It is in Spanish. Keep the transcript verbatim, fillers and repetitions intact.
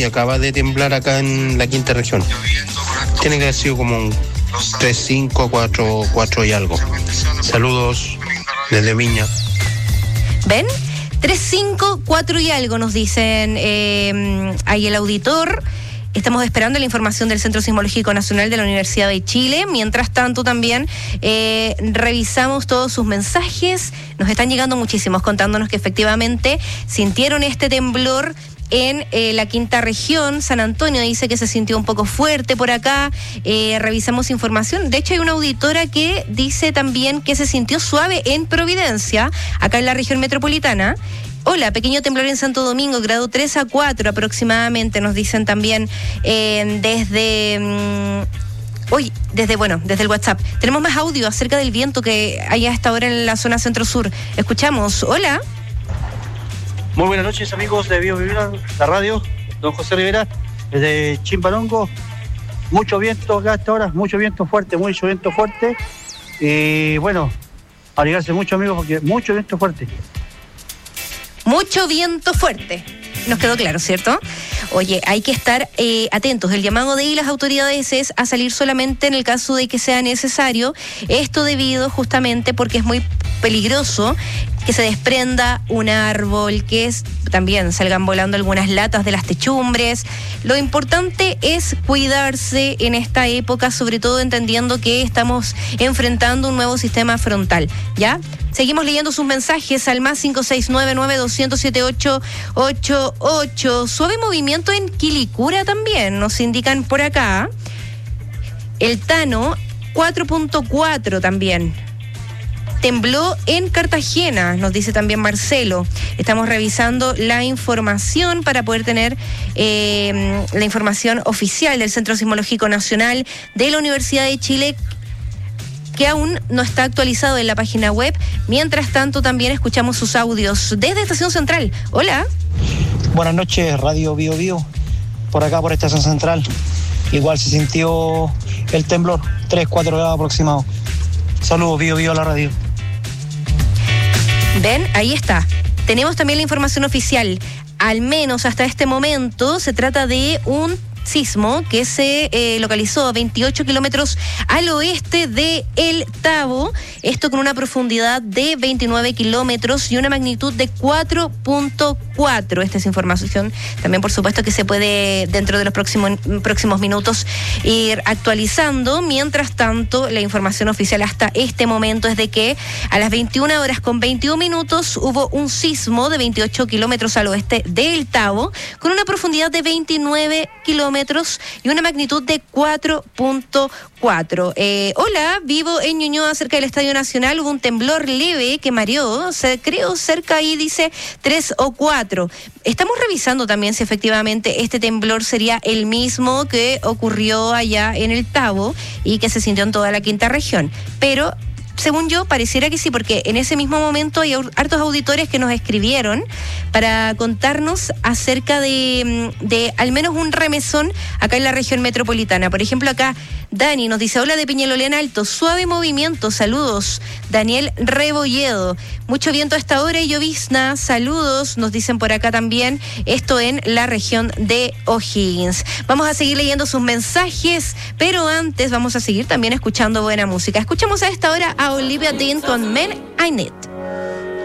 acaba de temblar acá en la quinta región. Tiene que haber sido como un tres cinco, cuatro, cuatro y algo. Saludos desde Viña. ¿Ven? tres cinco, cuatro y algo nos dicen eh, ahí el auditor. Estamos esperando la información del Centro Sismológico Nacional de la Universidad de Chile. Mientras tanto, también eh, revisamos todos sus mensajes. Nos están llegando muchísimos contándonos que efectivamente sintieron este temblor en eh, la quinta región. San Antonio dice que se sintió un poco fuerte por acá. Eh, revisamos información. De hecho, hay una auditora que dice también que se sintió suave en Providencia, acá en la región metropolitana. Hola, pequeño temblor en Santo Domingo, grado tres a cuatro aproximadamente, nos dicen también eh, desde... Mmm, Hoy, desde, bueno, desde el WhatsApp. Tenemos más audio acerca del viento que hay hasta ahora en la zona centro-sur. Escuchamos. Hola. Muy buenas noches, amigos de Bio Vivir, la radio. Don José Rivera, desde Chimbarongo. Mucho viento acá hasta ahora, mucho viento fuerte, mucho viento fuerte. Y bueno, abrigarse mucho, amigos, porque mucho viento fuerte. Mucho viento fuerte. Nos quedó claro, ¿cierto? Oye, hay que estar eh, atentos. El llamado de las autoridades es a salir solamente en el caso de que sea necesario. Esto debido justamente porque es muy peligroso que se desprenda un árbol, que es, también salgan volando algunas latas de las techumbres. Lo importante es cuidarse en esta época, sobre todo entendiendo que estamos enfrentando un nuevo sistema frontal, ¿ya? Seguimos leyendo sus mensajes al más cinco seis nueve nueve dos cero siete ocho ocho ocho. Suave movimiento en Quilicura también, nos indican por acá. El Tano, cuatro punto cuatro también. Tembló en Cartagena, nos dice también Marcelo. Estamos revisando la información para poder tener eh, la información oficial del Centro Sismológico Nacional de la Universidad de Chile, que aún no está actualizado en la página web. Mientras tanto, también escuchamos sus audios desde Estación Central. Hola. Buenas noches, Radio Bio Bio, por acá por Estación Central. Igual se sintió el temblor, tres, cuatro grados aproximado. Saludos, Bio Bio a la radio. Ven, ahí está. Tenemos también la información oficial. Al menos hasta este momento se trata de un sismo que se eh, localizó a veintiocho kilómetros al oeste de El Tabo, esto con una profundidad de veintinueve kilómetros y una magnitud de cuatro punto cuatro. Esta es información también, por supuesto, que se puede dentro de los próximos, próximos minutos ir actualizando. Mientras tanto, la información oficial hasta este momento es de que a las veintiuna horas con veintiún minutos hubo un sismo de veintiocho kilómetros al oeste de El Tabo con una profundidad de veintinueve kilómetros y una magnitud de cuatro punto cuatro. Eh, hola, vivo en Ñuñoa, cerca del Estadio Nacional. Hubo un temblor leve que mareó, se creo cerca ahí, dice tres o cuatro. Estamos revisando también si efectivamente este temblor sería el mismo que ocurrió allá en El Tabo y que se sintió en toda la quinta región. Pero según yo, pareciera que sí, porque en ese mismo momento hay hartos auditores que nos escribieron para contarnos acerca de, de al menos un remesón acá en la región metropolitana. Por ejemplo, acá Dani nos dice: hola de Peñalolén Alto, suave movimiento, saludos. Daniel Rebolledo, mucho viento a esta hora y llovizna, saludos, nos dicen por acá también, esto en la región de O'Higgins. Vamos a seguir leyendo sus mensajes, pero antes vamos a seguir también escuchando buena música. Escuchamos a esta hora a Olivia Dean con Men I Need.